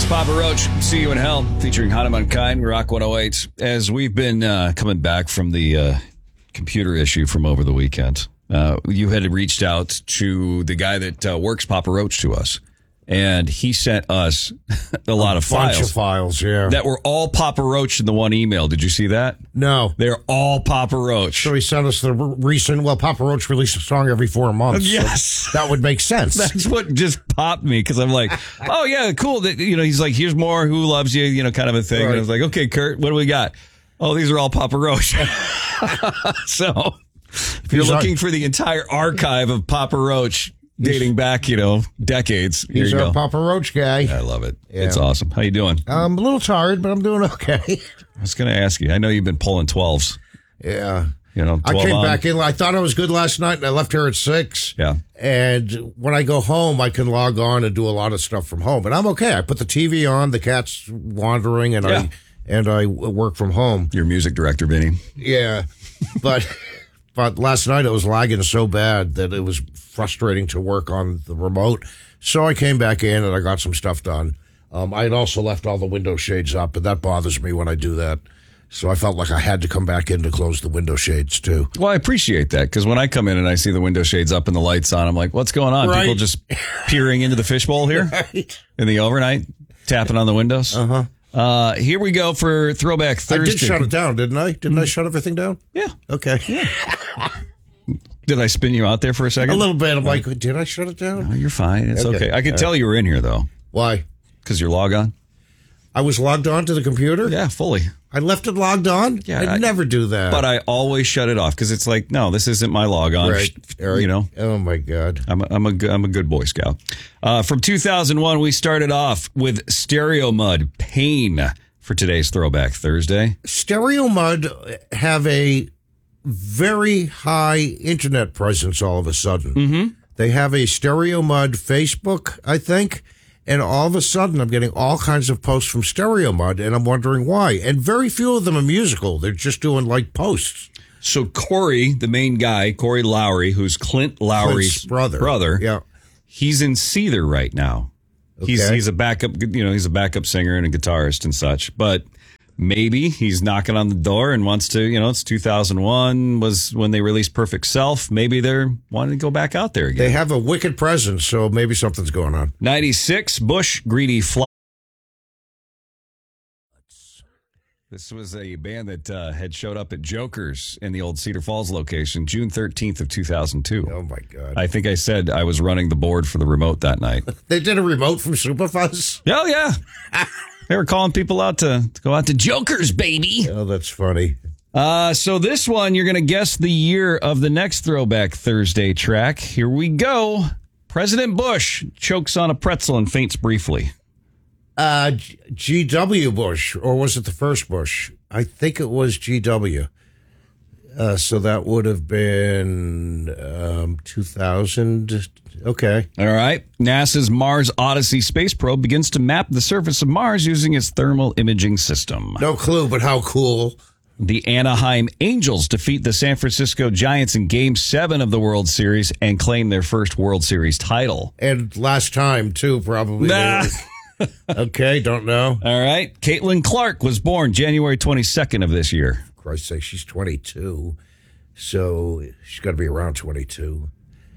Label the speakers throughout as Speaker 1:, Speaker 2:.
Speaker 1: Papa Roach, See You in Hell, featuring Hannah Mankind, Rock 108. As we've been coming back from the computer issue from over the weekend, you had reached out to the guy that works Papa Roach to us, and he sent us a lot of files.
Speaker 2: Bunch of files, yeah.
Speaker 1: That were all Papa Roach in the one email. Did you see that?
Speaker 2: No.
Speaker 1: They're all Papa Roach.
Speaker 2: So he sent us the recent, Papa Roach released a song every 4 months.
Speaker 1: Yes.
Speaker 2: So that would make sense.
Speaker 1: That's what just popped me, because I'm like, oh, yeah, cool. He's like, here's more Who Loves You, kind of a thing. Right. And I was like, okay, Kurt, what do we got? Oh, these are all Papa Roach. So if you're looking for the entire archive of Papa Roach dating back, decades, here
Speaker 2: he's
Speaker 1: you go.
Speaker 2: Our Papa Roach guy.
Speaker 1: I love it.
Speaker 2: Yeah.
Speaker 1: It's awesome. How you doing?
Speaker 2: I'm a little tired, but I'm doing okay.
Speaker 1: I was going to ask you. I know you've been pulling 12s.
Speaker 2: Yeah.
Speaker 1: 12
Speaker 2: I came back in. I thought I was good last night, and I left here at 6.
Speaker 1: Yeah.
Speaker 2: And when I go home, I can log on and do a lot of stuff from home. But I'm okay. I put the TV on, the cat's wandering, and I work from home.
Speaker 1: Your music director, Vinny.
Speaker 2: Yeah. But last night it was lagging so bad that it was frustrating to work on the remote. So I came back in and I got some stuff done. I had also left all the window shades up, and that bothers me when I do that. So I felt like I had to come back in to close the window shades too.
Speaker 1: Well, I appreciate that, because when I come in and I see the window shades up and the lights on, I'm like, what's going on?
Speaker 2: Right.
Speaker 1: People just peering into the fishbowl here in the overnight, tapping on the windows. Here we go for Throwback Thursday.
Speaker 2: I did shut it down, didn't I? Didn't I shut everything down?
Speaker 1: Yeah.
Speaker 2: Okay.
Speaker 1: Yeah. Did I spin you out there for a second?
Speaker 2: A little bit. I'm like, did I shut it down?
Speaker 1: No, you're fine. It's okay. I could tell you were in here, though.
Speaker 2: Why?
Speaker 1: Because you're logged on.
Speaker 2: I was logged on to the computer?
Speaker 1: Yeah, fully.
Speaker 2: I left it logged on?
Speaker 1: Yeah,
Speaker 2: I'd never do that.
Speaker 1: But I always shut it off, because it's like, no, this isn't my log on.
Speaker 2: Right. Oh, my God.
Speaker 1: I'm a good Boy Scout. From 2001, we started off with Stereo Mud, Pain, for today's Throwback Thursday.
Speaker 2: Stereo Mud have a very high internet presence all of a sudden.
Speaker 1: Mm-hmm.
Speaker 2: They have a Stereo Mud Facebook, I think, and all of a sudden I'm getting all kinds of posts from Stereo Mud, and I'm wondering why. And very few of them are musical. They're just doing like posts.
Speaker 1: So Corey, the main guy, Corey Lowry, who's Clint Lowry's brother,
Speaker 2: yeah,
Speaker 1: he's in Seether right now.
Speaker 2: Okay.
Speaker 1: He's a backup, he's a backup singer and a guitarist and such. But maybe he's knocking on the door and wants to, it's 2001 was when they released Perfect Self. Maybe they're wanting to go back out there again.
Speaker 2: They have a wicked presence, so maybe something's going on.
Speaker 1: 96, Bush, Greedy Fly. This was a band that had showed up at Joker's in the old Cedar Falls location, June 13th of 2002.
Speaker 2: Oh, my God.
Speaker 1: I think I said I was running the board for the remote that night.
Speaker 2: They did a remote from Superfuzz?
Speaker 1: Oh, yeah. They were calling people out to go out to Joker's, baby.
Speaker 2: Oh, that's funny.
Speaker 1: So this one, you're going to guess the year of the next Throwback Thursday track. Here we go. President Bush chokes on a pretzel and faints briefly.
Speaker 2: G.W. Bush, or was it the first Bush? I think it was G.W. So that would have been 2000. Okay.
Speaker 1: All right. NASA's Mars Odyssey space probe begins to map the surface of Mars using its thermal imaging system.
Speaker 2: No clue, but how cool.
Speaker 1: The Anaheim Angels defeat the San Francisco Giants in Game 7 of the World Series and claim their first World Series title.
Speaker 2: And last time, too, probably.
Speaker 1: Nah.
Speaker 2: Okay, don't know.
Speaker 1: All right. Caitlin Clark was born January 22nd of this year.
Speaker 2: For Christ's sake, she's 22. So she's got to be around 22.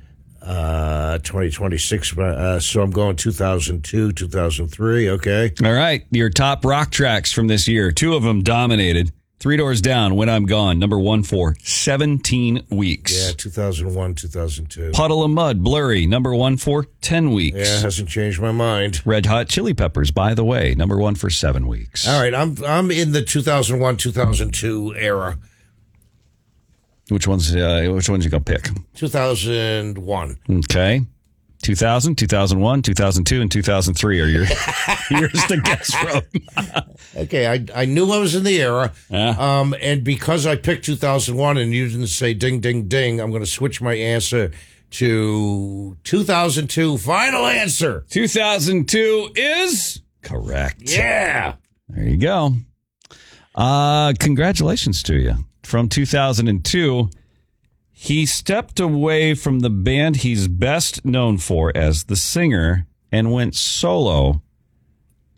Speaker 2: 2026. So I'm going 2002, 2003. Okay.
Speaker 1: All right. Your top rock tracks from this year. 2 of them dominated. Three Doors Down, When I'm Gone, number 1 for 17 weeks.
Speaker 2: Yeah, 2001, 2002.
Speaker 1: Puddle of Mud, Blurry, number 1 for 10 weeks.
Speaker 2: Yeah, hasn't changed my mind.
Speaker 1: Red Hot Chili Peppers, By the Way, number 1 for 7 weeks.
Speaker 2: All right, I'm in the 2001, 2002 era.
Speaker 1: Which ones you gonna pick?
Speaker 2: 2001.
Speaker 1: Okay. 2000, 2001, 2002, and 2003 are your years to guess from.
Speaker 2: Okay, I knew I was in the era.
Speaker 1: Yeah.
Speaker 2: And because I picked 2001 and you didn't say ding, ding, ding, I'm going to switch my answer to 2002. Final answer.
Speaker 1: 2002 is correct.
Speaker 2: Yeah.
Speaker 1: There you go. Congratulations to you. From 2002, he stepped away from the band he's best known for as the singer and went solo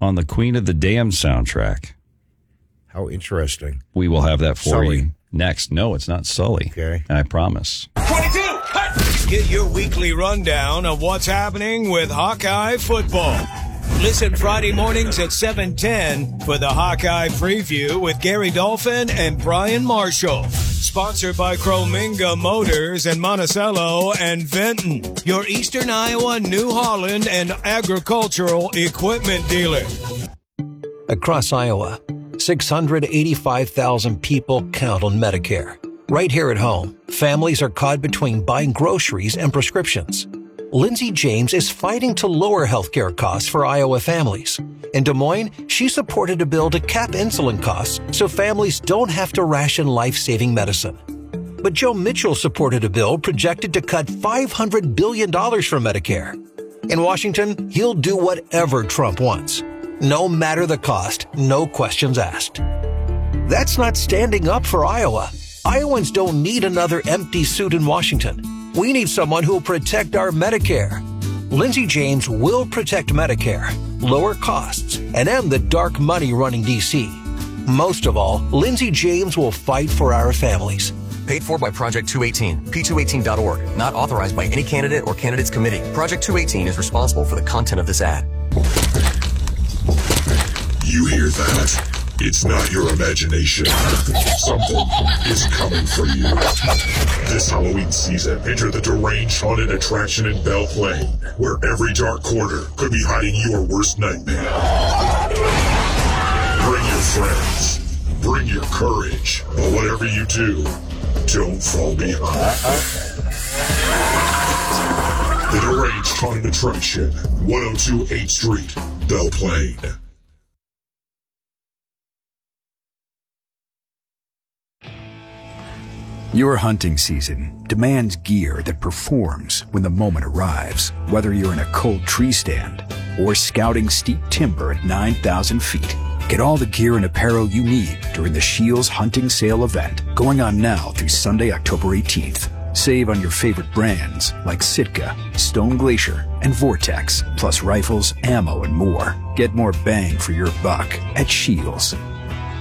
Speaker 1: on the Queen of the Dam soundtrack.
Speaker 2: How interesting.
Speaker 1: We will have that for
Speaker 2: Sully.
Speaker 1: you next. No, it's not Sully.
Speaker 2: Okay.
Speaker 1: I promise.
Speaker 3: 22! Get your weekly rundown of what's happening with Hawkeye football. Listen Friday mornings at 7:10 for the Hawkeye Preview with Gary Dolphin and Brian Marshall. Sponsored by Crominga Motors and Monticello and Vinton, your Eastern Iowa, New Holland, and agricultural equipment dealer.
Speaker 4: Across Iowa, 685,000 people count on Medicare. Right here at home, families are caught between buying groceries and prescriptions. Lindsay James is fighting to lower healthcare costs for Iowa families. In Des Moines, she supported a bill to cap insulin costs so families don't have to ration life-saving medicine. But Joe Mitchell supported a bill projected to cut $500 billion from Medicare. In Washington, he'll do whatever Trump wants. No matter the cost, no questions asked. That's not standing up for Iowa. Iowans don't need another empty suit in Washington. We need someone who will protect our Medicare. Lindsay James will protect Medicare, lower costs, and end the dark money running D.C. Most of all, Lindsay James will fight for our families.
Speaker 5: Paid for by Project 218, p218.org. Not authorized by any candidate or candidates committee. Project 218 is responsible for the content of this ad.
Speaker 6: You hear that? It's not your imagination. Something is coming for you. This Halloween season, enter the Deranged Haunted Attraction in Belle Plaine, where every dark corner could be hiding your worst nightmare. Bring your friends. Bring your courage. But whatever you do, don't fall behind. The Deranged Haunted Attraction, 102 8th Street, Belle Plaine.
Speaker 7: Your hunting season demands gear that performs when the moment arrives. Whether you're in a cold tree stand or scouting steep timber at 9,000 feet, get all the gear and apparel you need during the Scheels Hunting Sale event, going on now through Sunday, October 18th. Save on your favorite brands like Sitka, Stone Glacier, and Vortex, plus rifles, ammo, and more. Get more bang for your buck at Scheels.